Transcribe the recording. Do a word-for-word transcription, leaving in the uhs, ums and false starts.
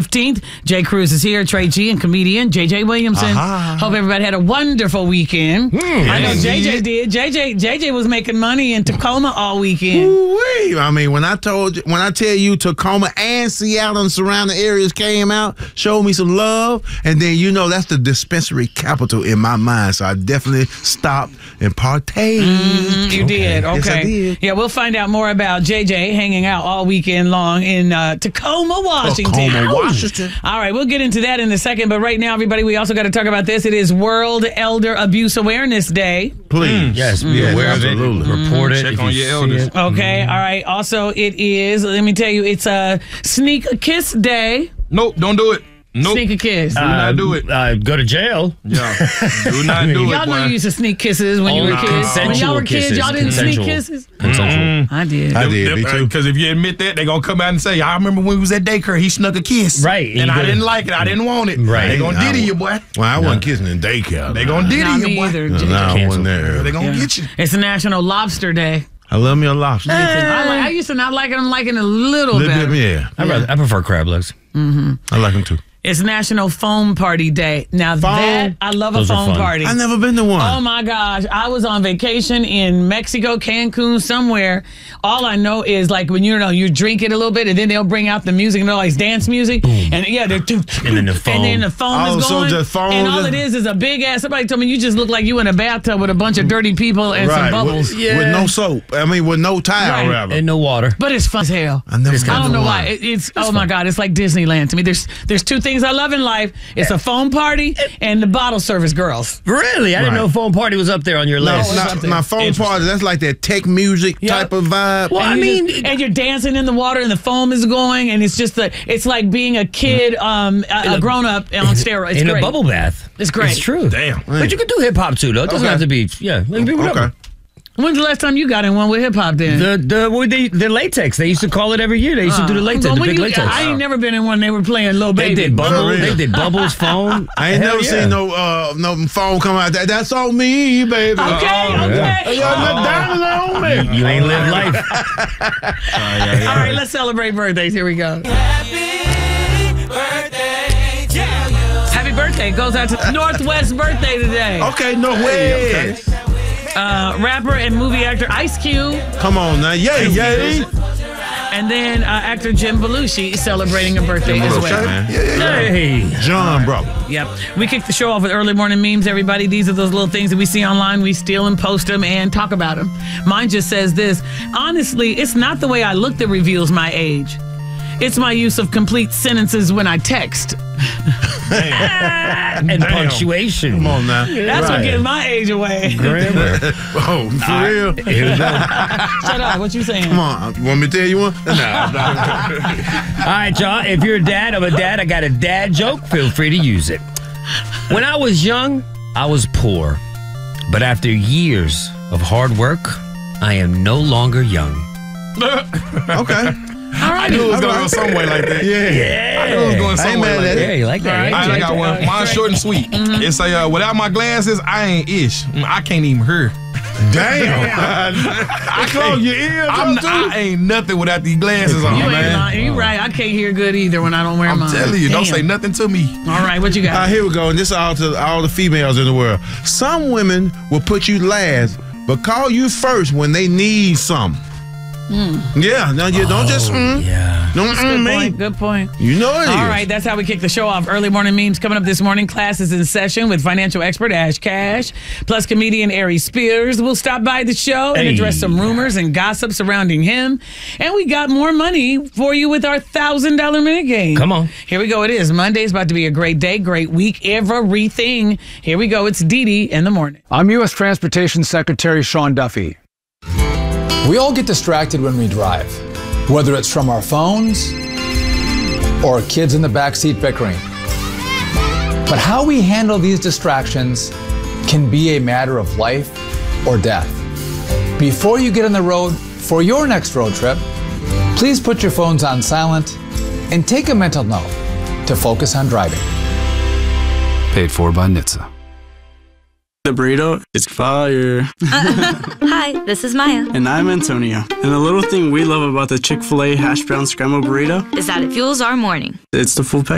fifteenth. Jay Cruz is here, Trey G, and comedian J J Williamson. Uh-huh. Hope everybody had a wonderful weekend. Mm, I know J J did. J J J J was making money in Tacoma all weekend. Ooh-wee. I mean, when I told you, when I tell you Tacoma and Seattle and surrounding areas came out, showed me some love, and then you know that's the dispensary capital in my mind. So I definitely stopped and partaked. Mm, you okay. did. Okay. Yes, I did. Yeah, we'll find out more about J J hanging out all weekend long in uh, Tacoma, Washington. Tacoma, Washington. All right, we'll get into that in a second. But right now, everybody, we also got to talk about this. It is World Elder Abuse Awareness Day. Please. Mm, yes, be yes, aware absolutely. of it. Report it. Check if on you your see elders. it. Okay, all right. Also, it is, let me tell you, it's a Sneak a Kiss Day. Nope, don't do it. Nope. Sneak a kiss. Do not do it. Uh, go to jail. Yeah. Do not do it, Y'all know boy. you used to sneak kisses when you were Only kids. When y'all were consensual kids, kisses. y'all didn't Consensual. sneak kisses? Consensual. I did. I did, me too. Because if you admit that, they're going to come out and say, I remember when we was at daycare, he snuck a kiss. Right. And You I gotta- didn't like it. I didn't want it. Right. They going to I- diddy you, boy. Well, I wasn't kissing in daycare. They going to diddy Not you, me boy. either. No, J J. I wasn't there. They going to Yeah. get you. It's National Lobster Day. I love me a lobster. I, like, I used to not like it. I'm liking it a little, Little better. bit, yeah. I, rather, I prefer crab legs. I like them too. It's National Foam Party Day. Now Foam? that, I love Those a are foam fun. party. I never been to one. Oh my gosh. I was on vacation in Mexico, Cancun, somewhere. All I know is like when you know you drink it a little bit and then they'll bring out the music and they're like dance music. And yeah, they're too, And then the foam. And then the foam Oh, is so going. just foam and all just- it is is a big ass. Somebody told me you just look like you in a bathtub with a bunch of dirty people and some right. bubbles. With, Yeah. with no soap. I mean, with no towel, Right. rather. And no water. But it's fun as hell. I never It's been I to don't know one. why. It, it's oh my god, it's like Disneyland to me. There's there's two things I love in life. It's a foam party and the bottle service girls. Really? I didn't Right. know Foam Party was up there on your No, list. not, my phone Interesting. party, that's like that tech music Yep. type of vibe. Well, I And you mean, just- and you're dancing in the water and the foam is going and it's just a, it's like being a kid, um, a, a grown up on steroids. It's in great. a bubble bath. It's great. It's true. Damn. But you can do hip hop too, though. It doesn't Okay. have to be. Yeah, it can be whatever. Okay. When's the last time you got in one with hip hop? Then The the well, they, the latex. They used to call it every year. They used to do the latex, But the when big you- latex. I ain't never been in one. They were playing Lil They Baby. did bubbles. For They real. did bubbles, foam. I ain't Hell never yeah. seen no uh, no phone come out. That, that's on me, baby. Okay, Uh-uh. okay. Y'all not diamond on me. You ain't lived life. All right, let's celebrate birthdays. Here we go. Happy birthday goes out to Northwest birthday today. Okay, no way. Okay. Uh, rapper and movie actor Ice Cube, Come on now. Yay, yay. and then uh, actor Jim Belushi is celebrating a birthday as Okay, well. man. Yeah, yeah, yeah. Hey. John, brother. Yep. We kick the show off with early morning memes, everybody. These are those little things that we see online. We steal and post them and talk about them. Mine just says this. Honestly, it's not the way I look that reveals my age. It's my use of complete sentences when I text. And punctuation. Come on now. That's what Right. gives my age away. Grammar. Oh, for real? Here we go. Shut up. What you saying? Come on. You want me to tell you one? Nah, nah. All right, y'all. If you're a dad of a dad, I got a dad joke. Feel free to use it. When I was young, I was poor. But after years of hard work, I am no longer young. Okay. I knew it was going to go some way like that. Yeah. I knew it was going I some ain't way mad like at that. Yeah, you like that? All right. yeah, All right, I got J J? one. Mine's short and sweet. It's a, uh, without my glasses, I ain't ish. Mm, I can't even hear. Damn. I close your ears I'm, up, too? I ain't nothing without these glasses on, You ain't man. lying. You right. I can't hear good either when I don't wear I'm mine. telling you, don't Damn. say nothing to me. All right, what you All right, got? here we go. And this is all to all the females in the world. Some women will put you last, but call you first when they need something. Yeah, now you don't just mm, Yeah. don't Good mm me. point. Good point. You know it is. All right, that's how we kick the show off. Early morning memes coming up this morning. Classes in session with financial expert Ash Cash, plus comedian Ari Spears will stop by the show and Hey. address some rumors and gossip surrounding him. And we got more money for you with our thousand dollar minute game. Come on. Here we go. It is Monday's about to be a great day, great week, everything. Here we go. It's Dee Dee in the morning. I'm U S Transportation Secretary Sean Duffy. We all get distracted when we drive, whether it's from our phones or kids in the backseat bickering. But how we handle these distractions can be a matter of life or death. Before you get on the road for your next road trip, please put your phones on silent and take a mental note to focus on driving. Paid for by N H T S A. The burrito is fire. Hi, this is Maya. And I'm Antonio. And the little thing we love about the Chick-fil-A hash brown scrambled burrito Is that it fuels our morning. It's the full pack.